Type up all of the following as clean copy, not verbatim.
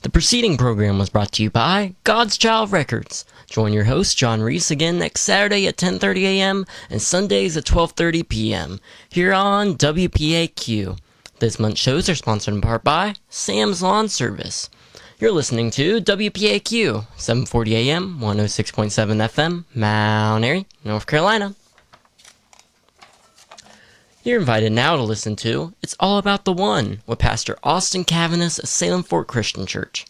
The preceding program was brought to you by God's Child Records. Join your host, John Reese, again next Saturday at 10:30 a.m. and Sundays at 12:30 p.m. here on WPAQ. This month's shows are sponsored in part by Sam's Lawn Service. You're listening to WPAQ, 740 AM, 106.7 FM, Mount Airy, North Carolina. You're invited now to listen to It's All About the One with Pastor Austin Cavanis of Salem Fort Christian Church.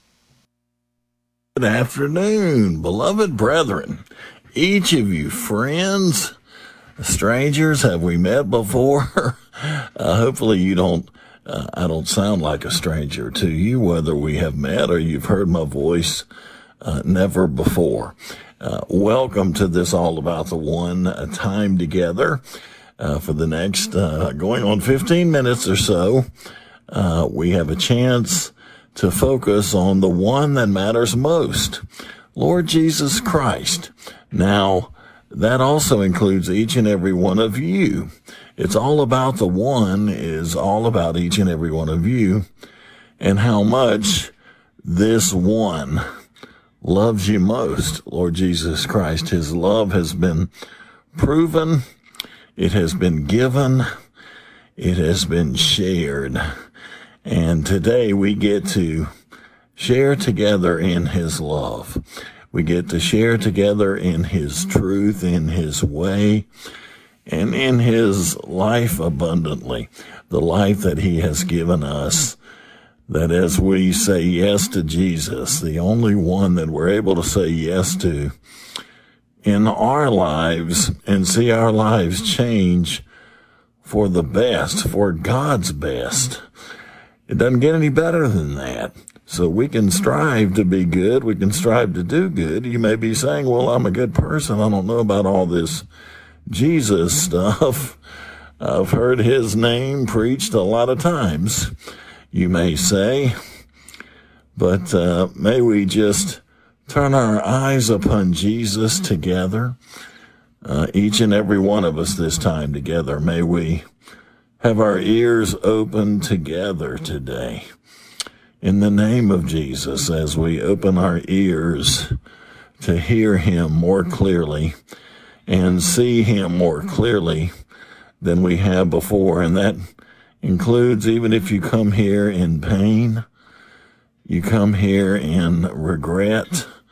Good afternoon, beloved brethren. Each of you friends, strangers, have we met before? Hopefully you don't, I don't sound like a stranger to you, whether we have met or you've heard my voice never before. Welcome to this All About the One time together. For the next, going on 15 minutes or so, we have a chance to focus on the one that matters most, Lord Jesus Christ. Now, that also includes each and every one of you. It's all about the one is all about each and every one of you and how much this one loves you most, Lord Jesus Christ. His love has been proven. It has been given. It has been shared. And today we get to share together in his love. We get to share together in his truth, in his way, and in his life abundantly. The life that he has given us. That as we say yes to Jesus, the only one that we're able to say yes to, in our lives and see our lives change for the best, for God's best. It doesn't get any better than that. So we can strive to be good. We can strive to do good. You may be saying, well, I'm a good person. I don't know about all this Jesus stuff. I've heard his name preached a lot of times, you may say. But may we just turn our eyes upon Jesus together, each and every one of us this time together. May we have our ears open together today. In the name of Jesus, as we open our ears to hear him more clearly and see him more clearly than we have before. And that includes even if you come here in pain, you come here in regret,